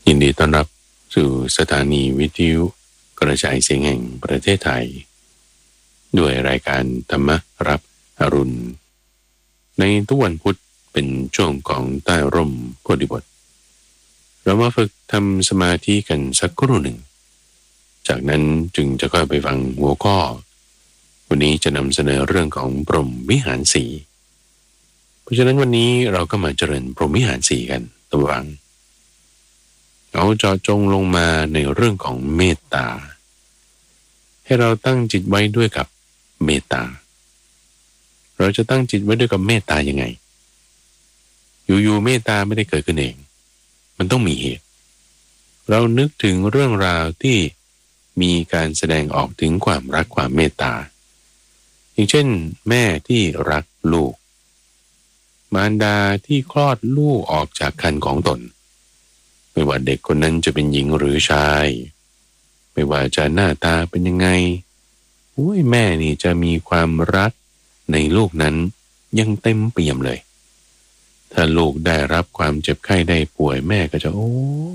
ยินดีต้อนรับสู่สถานีวิทยุกระจายเสียงแห่งประเทศไทยด้วยรายการธรรมรับอรุณในทุกวันพุธเป็นช่วงของใต้ร่มโพธิบทเรามาฝึกทำสมาธิกันสักครู่หนึ่งจากนั้นจึงจะค่อยไปฟังหัวข้อวันนี้จะนำเสนอเรื่องของพรหมวิหารสี่เพราะฉะนั้นวันนี้เราก็มาเจริญพรหมวิหารสี่กันตัววังเอาเจาะจงลงมาในเรื่องของเมตตาให้เราตั้งจิตไว้ด้วยกับเมตตาเราจะตั้งจิตไว้ด้วยกับเมตตายังไงอยู่ๆเมตตาไม่ได้เกิดขึ้นเองมันต้องมีเหตุเรานึกถึงเรื่องราวที่มีการแสดงออกถึงความรักความเมตตาอย่างเช่นแม่ที่รักลูกมารดาที่คลอดลูกออกจากครรภ์ของตนไม่ว่าเด็กคนนั้นจะเป็นหญิงหรือชายไม่ว่าจะหน้าตาเป็นยังไงแม่นี่จะมีความรักในลูกนั้นยังเต็มเปี่ยมเลยถ้าลูกได้รับความเจ็บไข้ได้ป่วยแม่ก็จะโอ้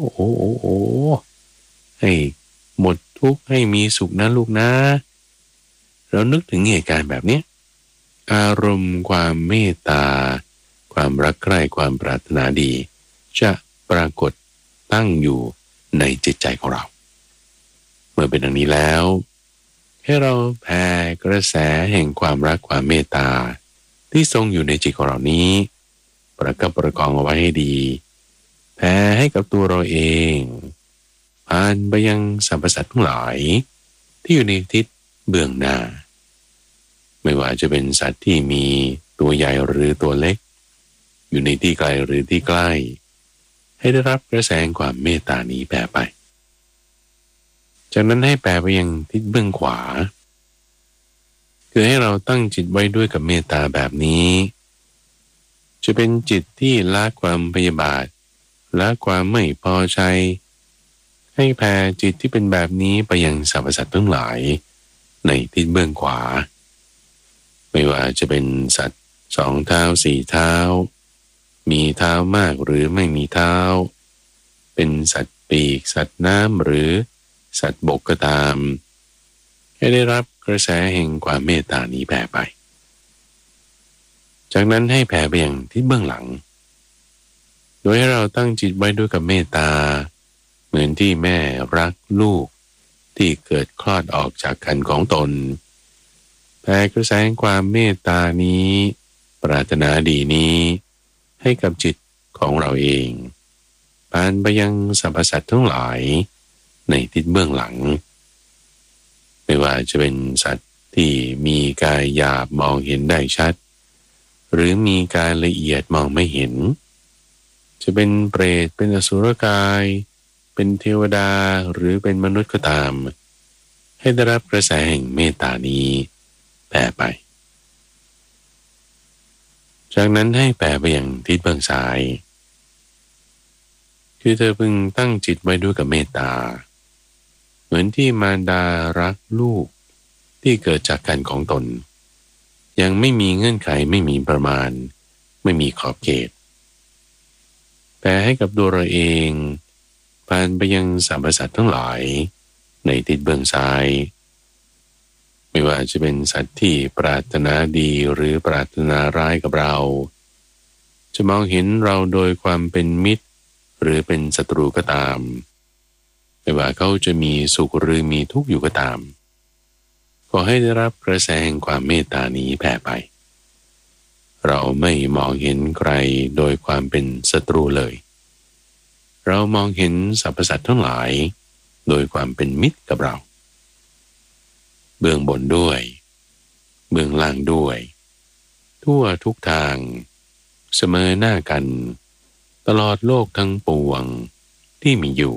ให้หมดทุกข์ให้มีสุขนะลูกนะเรานึกถึงเหตุการณ์แบบนี้อารมณ์ความเมตตาความรักใคร่ความปรารถนาดีจะปรากฏตั้งอยู่ในจิตใจของเราเมื่อเป็นดังนี้แล้วให้เราแผ่กระแสแห่งความรักความเมตตาที่ทรงอยู่ในจิตของเรานี้ประคับประคองเอาไว้ให้ดีแผ่ให้กับตัวเราเองผ่านไปยังสรรพสัตว์ทั้งหลายที่อยู่ในทิศเบื้องหน้าไม่ว่าจะเป็นสัตว์ที่มีตัวใหญ่หรือตัวเล็กอยู่ในที่ไกลหรือที่ใกล้ให้ได้รับกระแสความเมตตานี้แผ่ไปจากนั้นให้แผ่ไปยังทิศเบื้องขวาคือให้เราตั้งจิตไว้ด้วยกับเมตตาแบบนี้จะเป็นจิตที่ละความพยาบาทละความไม่พอใจให้แผ่จิตที่เป็นแบบนี้ไปยังสรรพสัตว์ทั้งหลายในทิศเบื้องขวาไม่ว่าจะเป็นสัตว์สองเท้าสี่เท้ามีเท้ามากหรือไม่มีเท้าเป็นสัตว์ปีกสัตว์น้ำหรือสัตว์บกก็ตามให้ได้รับกระแสแห่งความเมตตานี้แผ่ไปจากนั้นให้แผ่ไปยังที่เบื้องหลังโดยให้เราตั้งจิตไว้ด้วยกับเมตตาเหมือนที่แม่รักลูกที่เกิดคลอดออกจากครรภ์ของตนแผ่กระแสแห่งความเมตตานี้ปรารถนาดีนี้ให้กับจิตของเราเองผ่านไปยังสรรพสัตว์ทั้งหลายในทิศเบื้องหลังไม่ว่าจะเป็นสัตว์ที่มีกายหยาบมองเห็นได้ชัดหรือมีกายละเอียดมองไม่เห็นจะเป็นเปรตเป็นอสุรกายเป็นเทวดาหรือเป็นมนุษย์ก็ตามให้ได้รับกระแสแห่งเมตตานี้แผ่ไปจากนั้นให้แผ่ไปยังทิศเบื้องซ้ายคือเธอพึงตั้งจิตไว้ด้วยกับเมตตาเหมือนที่มารดารักลูกที่เกิดจากกันของตนยังไม่มีเงื่อนไขไม่มีประมาณไม่มีขอบเขตแผ่ให้กับตัวเราเองผ่านไปยังสรรพสัตว์ทั้งหลายในทิศเบื้องซ้ายไม่ว่าจะเป็นสัตว์ที่ปรารถนาดีหรือปรารถนาร้ายกับเราจะมองเห็นเราโดยความเป็นมิตรหรือเป็นศัตรูก็ตามไม่ว่าเขาจะมีสุขหรือมีทุกข์อยู่ก็ตามขอให้ได้รับกระแสแห่งความเมตตานี้แผ่ไปเราไม่มองเห็นใครโดยความเป็นศัตรูเลยเรามองเห็นสรรพสัตว์ทั้งหลายโดยความเป็นมิตรกับเราเบื้องบนด้วยเบื้องล่างด้วยทั่วทุกทางเสมอหน้ากันตลอดโลกทั้งปวงที่มีอยู่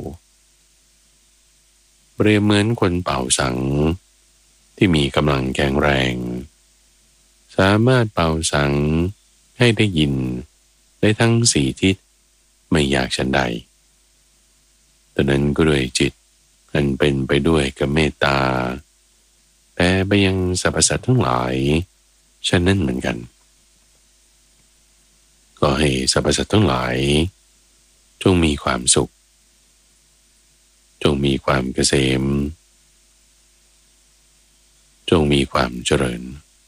เปรียบเหมือนคนเป่าสังที่มีกำลังแข็งแรงสามารถเป่าสังให้ได้ยินได้ทั้งสี่ทิศไม่ยากฉันใดดังนั้นก็ด้วยจิตอันเป็นไปด้วยกับเมตตาแผ่ไปยังสรรพสัตว์ทั้งหลายฉะนั้นเหมือนกันก็ให้สรรพสัตว์ทั้งหลายจงมีความสุขจงมีความเกษมจงมีความเจริญ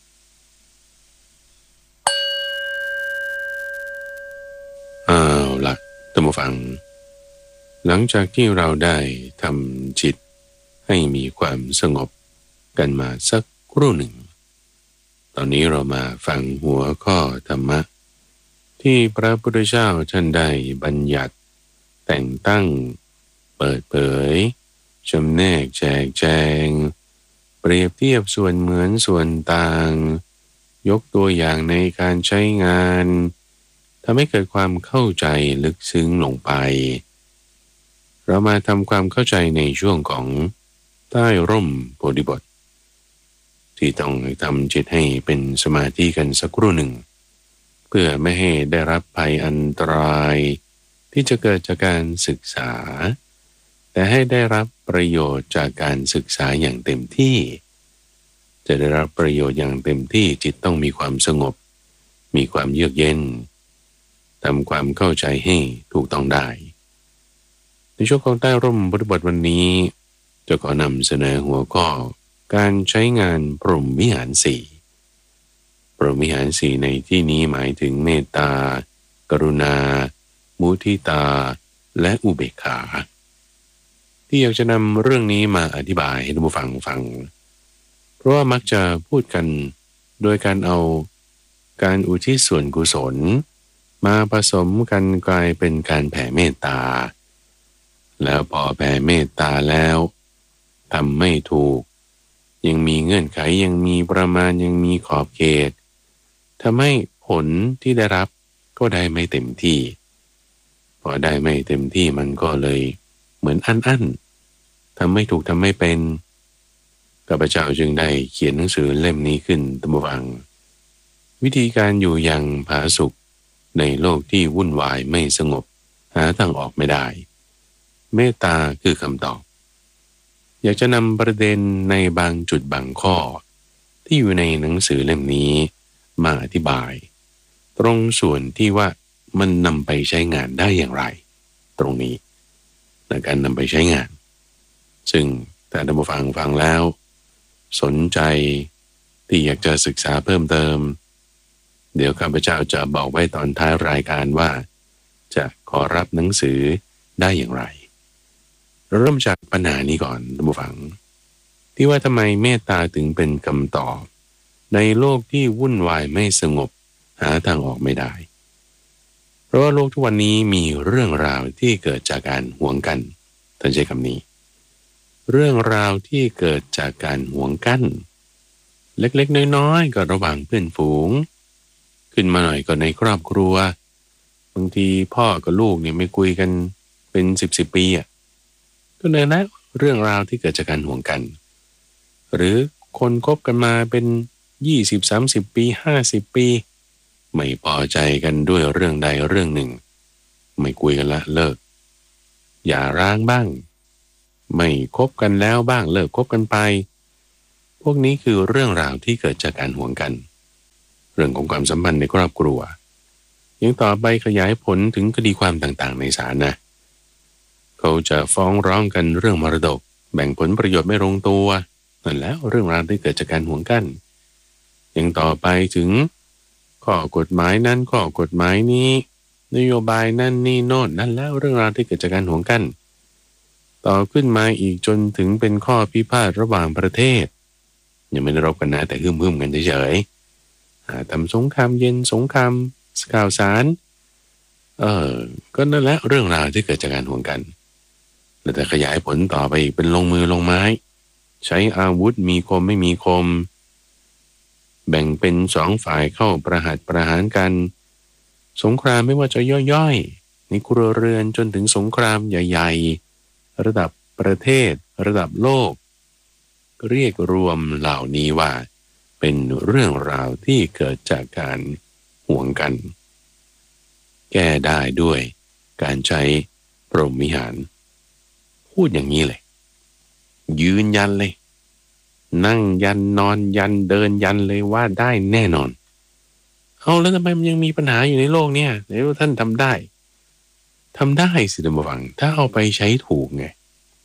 เอาล่ะท่านผู้ฟังหลังจากที่เราได้ทำจิตให้มีความสงบกันมาสักครู่หนึ่งตอนนี้เรามาฟังหัวข้อธรรมะที่พระพุทธเจ้าท่านได้บัญญัติแต่งตั้งเปิดเผยจำแนกแจกแจงเปรียบเทียบส่วนเหมือนส่วนต่างยกตัวอย่างในการใช้งานทำให้เกิดความเข้าใจลึกซึ้งลงไปเรามาทำความเข้าใจในช่วงของใต้ร่มโพธิบทที่ต้องทำจิตให้เป็นสมาธิกันสักครู่หนึ่งเพื่อไม่ให้ได้รับภัยอันตรายที่จะเกิดจากการศึกษาแต่ให้ได้รับประโยชน์จากการศึกษาอย่างเต็มที่จะได้รับประโยชน์อย่างเต็มที่จิตต้องมีความสงบมีความเยือกเย็นทำความเข้าใจให้ถูกต้องได้ในช่วงของใต้ร่มโพธิบทวันนี้จะขอนำเสนอหัวข้อการใช้งานพรหมวิหารสี่พรหมวิหารสี่ในที่นี้หมายถึงเมตตากรุณามุทิตาและอุเบกขาที่อยากจะนำเรื่องนี้มาอธิบายให้ท่านผู้ฟังฟังเพราะว่ามักจะพูดกันโดยการเอาการอุทิศส่วนกุศลมาผสมกันกลายเป็นการแผ่เมตตาแล้วพอแผ่เมตตาแล้วทำไม่ถูกยังมีเงื่อนไขยังมีประมาณยังมีขอบเขตทำให้ผลที่ได้รับก็ได้ไม่เต็มที่พอได้ไม่เต็มที่มันก็เลยเหมือนอั้นทำไม่ถูกทำไม่เป็นข้าพเจ้าจึงได้เขียนหนังสือเล่มนี้ขึ้นท่านผู้ฟังวิธีการอยู่อย่างผาสุกในโลกที่วุ่นวายไม่สงบหาทางออกไม่ได้เมตตาคือคำตอบอยากจะนำประเด็นในบางจุดบางข้อที่อยู่ในหนังสือเล่มนี้มาอธิบายตรงส่วนที่ว่ามันนำไปใช้งานได้อย่างไรตรงนี้ในการนำไปใช้งานซึ่งถ้าท่านผู้ฟังฟังแล้วสนใจที่อยากจะศึกษาเพิ่มเติมเดี๋ยวข้าพเจ้าจะบอกไว้ตอนท้ายรายการว่าจะขอรับหนังสือได้อย่างไรเริ่มจากปัญหานี้ก่อนท่านผู้ฟังที่ว่าทำไมเมตตาถึงเป็นคำตอบในโลกที่วุ่นวายไม่สงบหาทางออกไม่ได้เพราะว่าโลกทุกวันนี้มีเรื่องราวที่เกิดจากการหวงกันท่านใช้คำนี้เรื่องราวที่เกิดจากการหวงกันเล็กๆน้อยๆก็ระหว่างเพื่อนฝูงขึ้นมาหน่อยก็ในครอบครัวบางทีพ่อกับลูกเนี่ยไม่คุยกันเป็น10 ปีอ่ะก็เลยนะเรื่องราวที่เกิดจากการห่วงกันหรือคนคบกันมาเป็น20-30 ปี50 ปีไม่พอใจกันด้วยเรื่องใดเรื่องหนึ่งไม่คุยกันละเลิกอย่าร้างบ้างไม่คบกันแล้วบ้างเลิกคบกันไปพวกนี้คือเรื่องราวที่เกิดจากการห่วงกันเรื่องของความสัมพันธ์ในครอบครัวยังต่อไปขยายผลถึงคดีความต่างๆในศาลนะเขาจะฟ้องร้องกันเรื่องมรดกแบ่งผลประโยชน์ไม่ลงตัวนั่นแล้วเรื่องราวที่เกิดจากการห่วงกันยังต่อไปถึงข้อกฎหมายนั้นข้อกฎหมายนี้นโยบายนั่นนี่โน่นนั่นแล้วเรื่องราวที่เกิดจากการห่วงกันต่อขึ้นมาอีกจนถึงเป็นข้อพิพาทระหว่างประเทศยังไม่ได้รบกันนะแต่หึ่มๆกันเฉยๆทำสงครามเย็นสงครามข่าวสารก็นั่นแหละเรื่องราวที่เกิดจากการห่วงกันแล้วแต่ขยายผลต่อไปเป็นลงมือลงไม้ใช้อาวุธมีคมไม่มีคมแบ่งเป็น2 ฝ่ายเข้าประหัตประหารกันสงครามไม่ว่าจะย่อยๆในครัวเรือนจนถึงสงครามใหญ่ๆระดับประเทศระดับโลกเรียกรวมเหล่านี้ว่าเป็นเรื่องราวที่เกิดจากการห่วงกันแก้ได้ด้วยการใช้พรหมวิหารพูดอย่างนี้เลยยืนยันเลยนั่งยันนอนยันเดินยันเลยว่าได้แน่นอนเอาแล้วทำไมมันยังมีปัญหาอยู่ในโลกเนี่ยไหนว่าท่านทำได้สิท่านผู้ฟังถ้าเอาไปใช้ถูกไง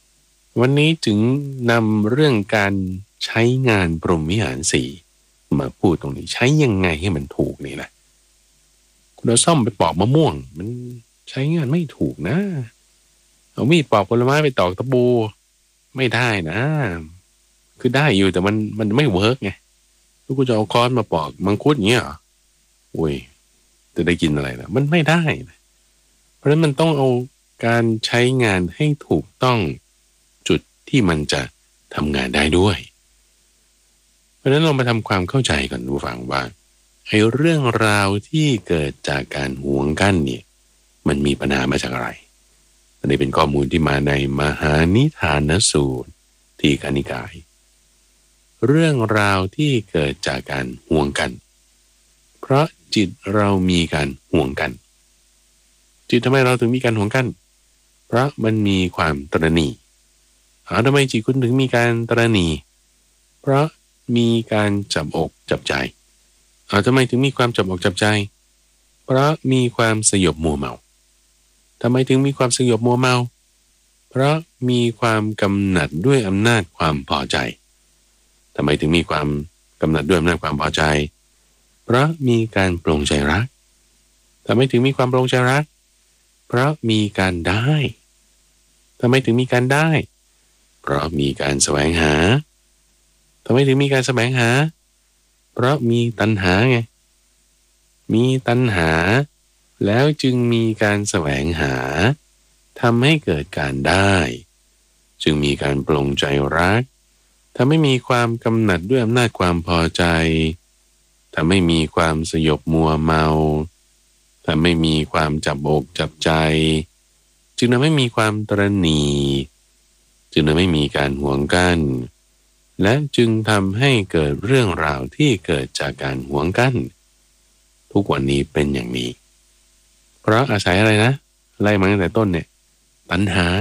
วันนี้จึงนำเรื่องการใช้งานพรหมวิหารสี่มาพูดตรงนี้ใช้ยังไงให้มันถูกนี่แหละคุณเอาซ่อมไปปอกมะม่วงมันใช้งานไม่ถูกนะเอามีดปอกผลไม้ไปตอกตะปูไม่ได้นะคือได้อยู่แต่มันไม่เวิร์กไงถ้าคุณจะเอาค้อนมาปอกมังคุดอย่างเงี้ยเหรออุ้ยจะได้กินอะไรล่ะมันไม่ได้นะเพราะฉะนั้นมันต้องเอาการใช้งานให้ถูกต้องจุดที่มันจะทำงานได้ด้วยเพราะฉะนั้นเรามาทำความเข้าใจกันดูฟังว่าไอ้เรื่องราวที่เกิดจากการหวงกั้นเนี่ยมันมีปัญหามาจากอะไรอันนี้เป็นข้อมูลที่มาในมหานิทานสูตรทีฆนิกายเรื่องราวที่เกิดจากการหวงกันเพราะจิตเรามีการหวงกันจิตทำไมเราถึงมีการหวงกันเพราะมันมีความตระหนี่ทำไมจิตคุณถึงมีการตระหนี่เพราะมีการจับอกจับใจทำไมถึงมีความจับอกจับใจเพราะมีความสยบมัวเมาทำไมถึงมีความสยบมัวเมาเพราะมีความกำหนัดด้วยอำนาจความพอใจทำไมถึงมีความกำหนัดด้วยอำนาจความพอใจเพราะมีการปรงใจรักทำไมถึงมีความปรงใจรักเพราะมีการได้ทำไมถึงมีการได้เพราะมีการแสวงหาทำไมถึงมีการแสวงหาเพราะมีตัณหาไงมีตัณหาแล้วจึงมีการแสวงหาทำให้เกิดการได้จึงมีการปรงใจรักทำให้มีความกำหนัดด้วยอำนาจความพอใจทำให้มีความสยบมัวเมาทำให้มีความจับอกจับใจจึงทำให้มีความตระหนี่จึงทำให้มีการหวงกั้นและจึงทำให้เกิดเรื่องราวที่เกิดจากการหวงกั้นทุกวันนี้เป็นอย่างนี้เพราะอาศัยอะไรนะไล่มาตั้งแต่ต้นเนี่ยตัณหา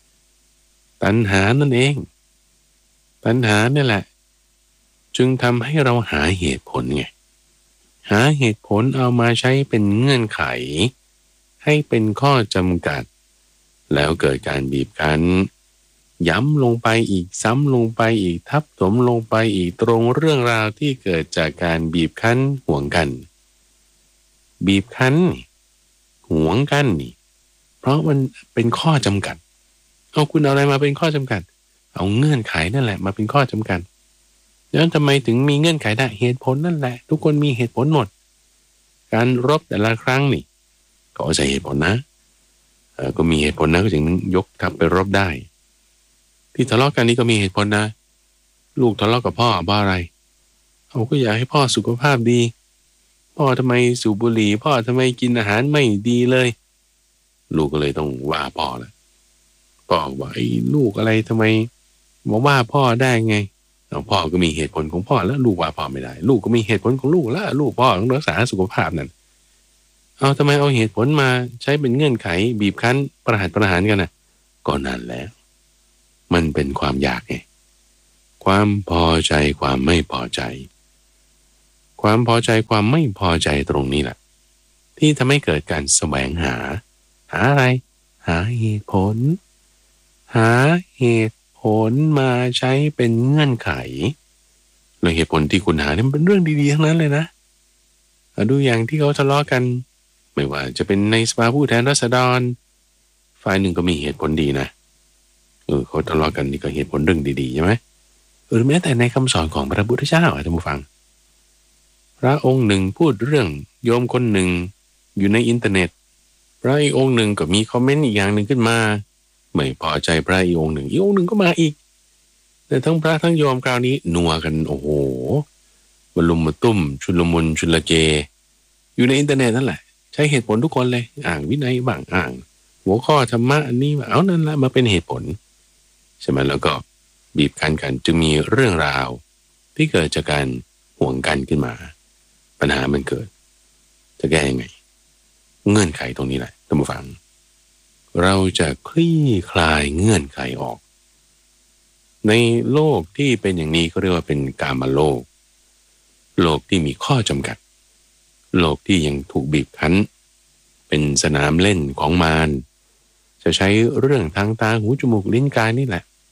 นั่นเองตัณหาเนี่ยแหละจึงทำให้เราหาเหตุผลไงหาเหตุผลเอามาใช้เป็นเงื่อนไขให้เป็นข้อจำกัดแล้วเกิดการบีบคั้นย้ำลงไปอีกซ้ำลงไปอีกทับถมลงไปอีกตรงเรื่องราวที่เกิดจากการบีบคั้นห่วงกันบีบคั้นห่วงกันนี่เพราะมันเป็นข้อจำกัดเอาคุณเอาอะไรมาเป็นข้อจำกัดเอาเงื่อนไขนั่นแหละมาเป็นข้อจำกัดแล้วทำไมถึงมีเงื่อนไขได้เหตุผลนั่นแหละทุกคนมีเหตุผลหมดการรบแต่ละครั้งนี่ก็อาศัยเหตุผลนะก็มีเหตุผลนะก็ถึงยกทัพไปรบได้ที่ทะเลาะกันนี่ก็มีเหตุผลนะลูกทะเลาะกับพ่อเพราะอะไรเขาก็อยากให้พ่อสุขภาพดีพ่อทำไมสูบบุหรี่พ่อทำไมกินอาหารไม่ดีเลยลูกก็เลยต้องว่าพ่อแหละพ่อว่าไอ้ลูกอะไรทำไมมาว่าพ่อได้ไงพ่อก็มีเหตุผลของพ่อแล้วลูกว่าพ่อไม่ได้ลูกก็มีเหตุผลของลูกแล้วลูกพ่อต้องรักษาสุขภาพนั่นเอาทำไมเอาเหตุผลมาใช้เป็นเงื่อนไขบีบคั้นประหารกันนะก็นั่นแล้วมันเป็นความอยากไงความพอใจความไม่พอใจความพอใจความไม่พอใจตรงนี้แหละที่ทำให้เกิดการแสวงหาอะไรหาเหตุผลหาเหตุผลมาใช้เป็นเงื่อนไขแล้วเหตุผลที่คุณหาเนี่ยมันเป็นเรื่องดีๆทั้งนั้นเลยนะดูอย่างที่เขาทะเลาะกันไม่ว่าจะเป็นในสภาผู้แทนราษฎรฝ่ายหนึ่งก็มีเหตุผลดีนะเขาทะเลาะกันนี่ก็เหตุผลเรื่องดีๆใช่ไหมหรือแม้แต่ในคำสอนของพระพุทธเจ้าท่านผู้ฟังพระองค์หนึ่งพูดเรื่องโยมคนหนึ่งอยู่ในอินเทอร์เน็ตพระอีกองค์หนึ่งก็มีคอมเมนต์อีกอย่างหนึ่งขึ้นมาไม่พอใจพระอีกองค์หนึ่งก็มาอีกแต่ทั้งพระทั้งโยมคราวนี้นัวกันโอ้โหบรรลุมมาตุ้มชุลมุนชุลเกอยู่ในอินเทอร์เน็ตนั่นแหละใช้เหตุผลทุกคนเลยอ่างวินัยบ้างอ่างหัวข้อธรรมะอันนี้เอานั่นแหละมาเป็นเหตุผลใช่ไหมแล้วก็บีบคั้นกันจึงมีเรื่องราวที่เกิดจากการห่วงกันขึ้นมาปัญหามันเกิดจะแก้ยังไงเงื่อนไขตรงนี้แหละท่านผู้ฟังเราจะคลี่คลายเงื่อนไขออกในโลกที่เป็นอย่างนี้เขาเรียกว่าเป็นกามโลกโลกที่มีข้อจำกัดโลกที่ยังถูกบีบคั้นเป็นสนามเล่นของมารจะใช้เรื่องทางตาหูจมูกลิ้นกายนี่แหละ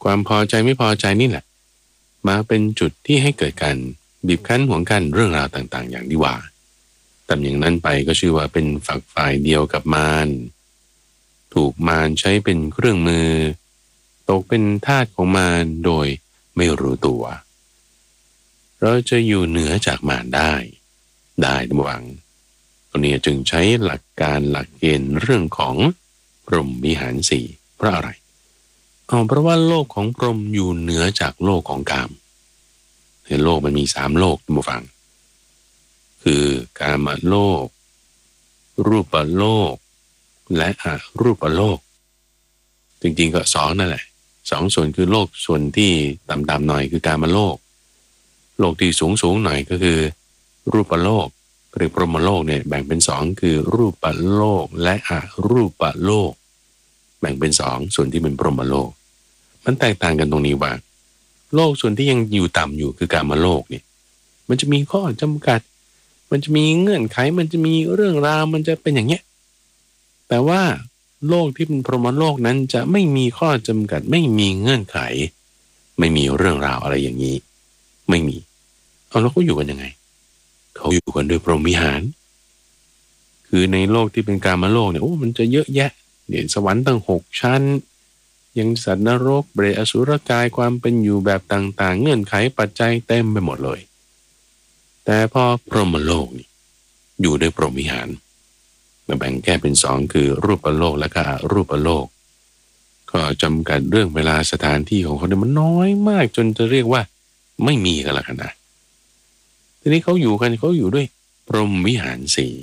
ความพอใจไม่พอใจนี่แหละมาเป็นจุดที่ให้เกิดการบีบคั้นหวงกันเรื่องราวต่างๆอย่างที่ว่าทำอย่างนั้นไปก็ชื่อว่าเป็นฝักฝ่ายเดียวกับมารถูกมารใช้เป็นเครื่องมือตกเป็นทาสของมารโดยไม่รู้ตัวเราจะอยู่เหนือจากมารได้ระวังตัวนี้จึงใช้หลักการหลักเกณฑ์เรื่องของพรหมวิหารสี่เพราะอะไรเพราะว่าโลกของพรหมอยู่เหนือจากโลกของกามในโลกมันมี3โลกท่านผู้ฟังคือกามโลกรูปโลกและอรูปโลกจริงๆก็2นั่นแหละ2ส่วนคือโลกส่วนที่ต่ำๆหน่อยคือกามโลกโลกที่สูงๆหน่อยก็คือรูปโลกหรือพรหมโลกเนี่ยแบ่งเป็น2คือรูปโลกและอรูปโลกแบ่งเป็น2ส่วนที่เป็นพรหมโลกมันแตกต่างกันตรงนี้ว่าโลกส่วนที่ยังอยู่ต่ำอยู่คือกามโลกเนี่ยมันจะมีข้อจำกัดมันจะมีเงื่อนไขมันจะมีเรื่องราวมันจะเป็นอย่างเงี้ยแต่ว่าโลกที่เป็นพรหมโลกนั้นจะไม่มีข้อจำกัดไม่มีเงื่อนไขไม่มีเรื่องราวอะไรอย่างนี้ไม่มีแล้วเขาอยู่กันยังไงเขาอยู่กันด้วยพรหมวิหารคือในโลกที่เป็นกามโลกเนี่ยมันจะเยอะแยะเนี่ยสวรรค์ตั้ง6ชั้นยังสัตว์นรกเปรตอสุรกายความเป็นอยู่แบบต่างๆเงื่อนไขปัจจัยเต็มไปหมดเลยแต่พอพรหมโลกนี่อยู่ด้วยพรหมวิหารมาแบ่งแก้เป็น2คือรูปโลกและก็อรูปโลกก็จำกัดเรื่องเวลาสถานที่ของเขาเนี่ยมันน้อยมากจนจะเรียกว่าไม่มีกันละกันนะทีนี้เขาอยู่ด้วยพรหมวิหาร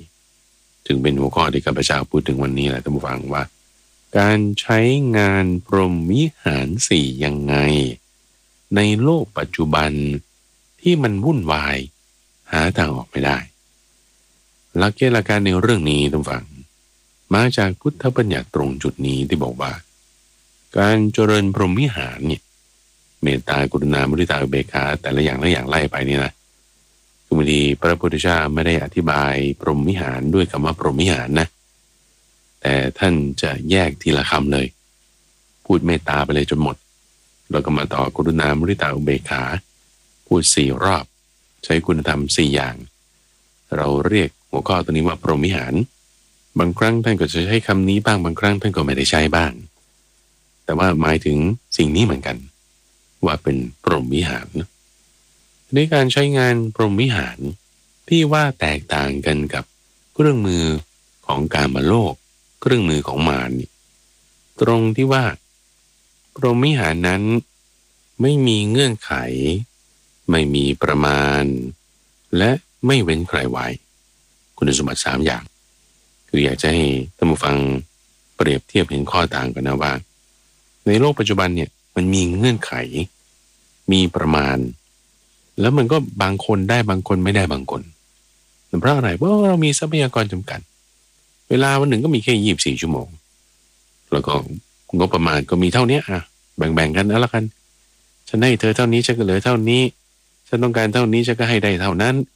4ถึงเป็นหัวข้อที่ข้าพเจ้าพูดถึงวันนี้แหละท่านผู้ฟังว่าการใช้งานพรหมวิหาร4ยังไงในโลกปัจจุบันที่มันวุ่นวายหาทางออกไม่ได้หลักเกณฑ์หลักการในเรื่องนี้ท่านฟังมาจากพุทธบัญญัติตรงจุดนี้ที่บอกว่าการเจริญพรหมวิหารเนี่ยเมตตากรุณามุทิตาอุเบกขาแต่ละอย่างไล่ไปนี่นะคือบางทีพระพุทธเจ้าไม่ได้อธิบายพรหมวิหารด้วยคำว่าพรหมวิหารนะแต่ท่านจะแยกทีละคำเลยพูดเมตตาไปเลยจนหมดแล้วก็มาต่อกรุณามุทิตาอุเบกขาพูด4รอบใช้คุณธรรม4อย่างเราเรียกหัวข้อตัวนี้ว่าพรหมวิหารบางครั้งท่านก็จะใช้คำนี้บ้างบางครั้งท่านก็ไม่ได้ใช้บ้างแต่ว่าหมายถึงสิ่งนี้เหมือนกันว่าเป็นพรหมวิหารในการใช้งานพรหมวิหารที่ว่าแตกต่างกันกับเครื่องมือของกามโลกเครื่องมือของมารตรงที่ว่าพรหมวิหารนั้นไม่มีเงื่อนไขไม่มีประมาณและไม่เว้นใครไว้คุณสมบัติ3อย่างคืออยากจะให้ท่านผู้ฟังเปรียบเทียบเห็นข้อต่างกันนะว่าในโลกปัจจุบันเนี่ยมันมีเงื่อนไขมีประมาณแล้วมันก็บางคนได้บางคนไม่ได้บางคนเพราะอะไรเพราะเรามีทรัพยากรจำกัดเวลาวันหนึ่งก็มีแค่24ชั่วโมงแล้วก็งบประมาณก็มีเท่านี้แบ่งกันแล้วละกันฉันให้เธอเท่านี้ฉันก็เหลือเท่านี้ฉันต้องการเท่านี้ฉันก็ให้ได้เท่านั้น